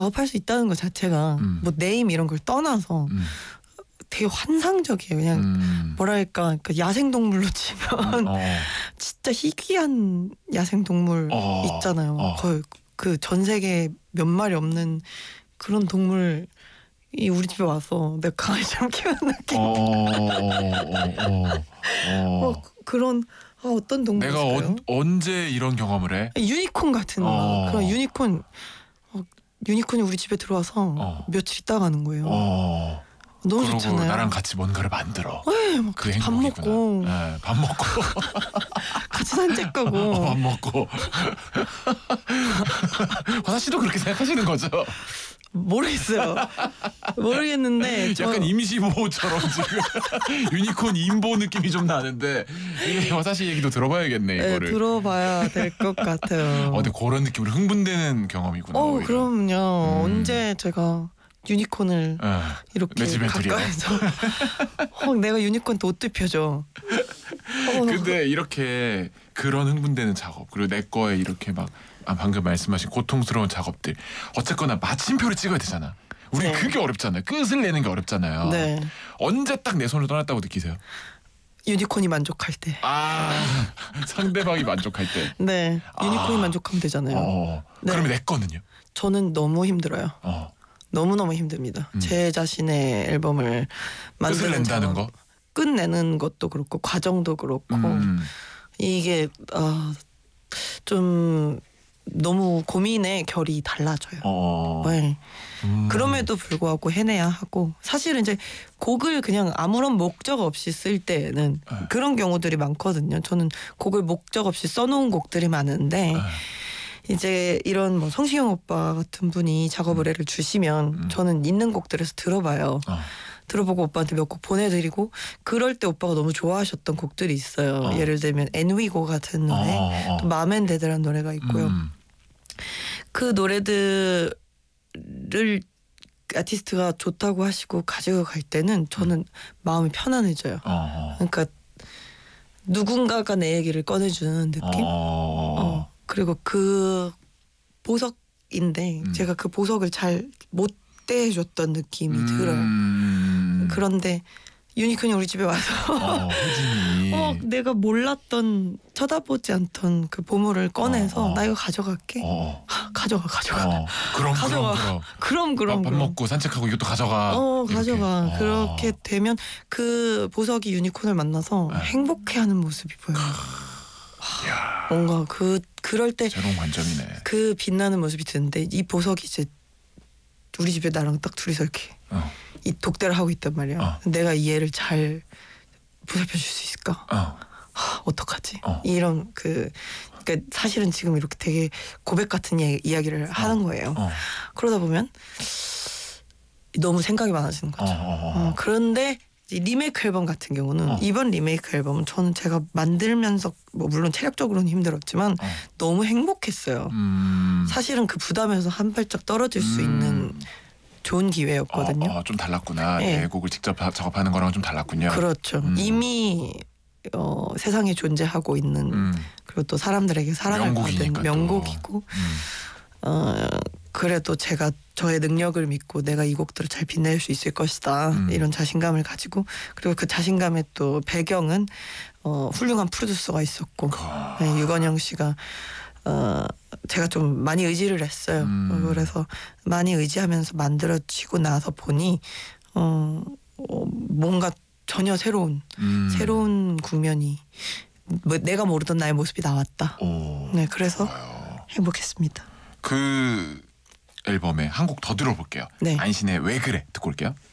작업할 수 있다는 것 자체가 뭐 네임 이런 걸 떠나서 되게 환상적이에요. 그냥 뭐랄까 그 야생동물로 치면 진짜 희귀한 야생동물 있잖아요. 거의 그 전 세계에 몇 마리 없는 그런 동물이 우리 집에 와서 내가 강아지처럼 키우는 느낌. 그런 어떤 동물일까요? 내가 언제 이런 경험을 해? 유니콘 같은 그런 유니콘이 우리 집에 들어와서 며칠 있다 가는 거예요. 너무 그러고 좋잖아요. 나랑 같이 뭔가를 만들어. 네, 막 그 밥 먹고, 네, 밥 먹고 같이 산책 가고. 밥 먹고. 화사 씨도 그렇게 생각하시는 거죠? 모르겠어요. 모르겠는데 약간 임시보호처럼 지금 유니콘 임보 느낌이 좀 나는데 화사 씨 얘기도 들어봐야겠네 이거를. 네, 들어봐야 될 것 같아요. 근데 그런 느낌으로 흥분되는 경험이구나. 오히려. 그럼요. 언제 제가 유니콘을 이렇게 내 집에 들여. 가까이서 내가 유니콘한테 옷도 입혀줘. 근데 이렇게 그런 흥분되는 작업 그리고 내 거에 이렇게 막 방금 말씀하신 고통스러운 작업들 어쨌거나 마침표를 찍어야 되잖아. 우리 네. 그게 어렵잖아요. 끝을 내는 게 어렵잖아요. 네. 언제 딱 내 손을 떠났다고 느끼세요? 유니콘이 만족할 때. 상대방이 만족할 때. 네. 유니콘이 만족하면 되잖아요. 네. 그러면 내 거는요? 저는 너무 힘들어요. 너무너무 힘듭니다. 제 자신의 앨범을 만드는 끝을 낸다는 거? 끝내는 것도 그렇고 과정도 그렇고 이게 좀 너무 고민의 결이 달라져요. 네. 그럼에도 불구하고 해내야 하고 사실은 이제 곡을 그냥 아무런 목적 없이 쓸 때는 그런 경우들이 많거든요. 저는 곡을 목적 없이 써놓은 곡들이 많은데 이제 이런 뭐 성시경 오빠 같은 분이 작업 의뢰를 주시면 저는 있는 곡들에서 들어봐요. 들어보고 오빠한테 몇 곡 보내드리고 그럴 때 오빠가 너무 좋아하셨던 곡들이 있어요. 예를 들면 엔위고 같은 노래 또 맘앤데드라는 노래가 있고요. 그 노래들을 아티스트가 좋다고 하시고 가지고 갈 때는 저는 마음이 편안해져요. 그러니까 누군가가 내 얘기를 꺼내주는 느낌? 그리고 그 보석인데 제가 그 보석을 잘 못 대해줬던 느낌이 들어요. 그런데 유니콘이 우리 집에 와서 내가 몰랐던 쳐다보지 않던 그 보물을 꺼내서 나 이거 가져갈게. 가져가. 그럼. 밥 먹고 산책하고 이것도 가져가. 가져가. 이렇게. 그렇게 되면 그 보석이 유니콘을 만나서 행복해하는 모습이 보여요. 뭔가 그럴 때 새로운 관점이네. 그 빛나는 모습이 드는데 이 보석이 이제 우리 집에 나랑 딱 둘이서 이렇게 이 독대를 하고 있단 말이야. 내가 이 애를 잘 보살펴 줄 수 있을까? 어떡하지? 이런 그러니까 사실은 지금 이렇게 되게 고백 같은 이야기를 하는 거예요. 그러다 보면 너무 생각이 많아지는 거죠. 그런데 리메이크 앨범 같은 경우는 이번 리메이크 앨범은 저는 제가 만들면서 뭐 물론 체력적으로는 힘들었지만 너무 행복했어요. 사실은 그 부담에서 한 발짝 떨어질 수 있는 좋은 기회였거든요. 좀 달랐구나. 내 곡을 직접 작업하는 거랑 좀 달랐군요. 그렇죠. 이미 세상에 존재하고 있는 그리고 또 사람들에게 사랑을 받은 명곡이고 그래도 제가 저의 능력을 믿고 내가 이 곡들을 잘 빛낼 수 있을 것이다 이런 자신감을 가지고 그리고 그 자신감의 또 배경은 훌륭한 프로듀서가 있었고 유건영 씨가 제가 좀 많이 의지를 했어요. 그래서 많이 의지하면서 만들어지고 나서 보니 뭔가 전혀 새로운 국면이 내가 모르던 나의 모습이 나왔다. 네, 그래서 행복했습니다. 그 앨범에 한 곡 더 들어볼게요. 네. 안신의 왜 그래 듣고 올게요.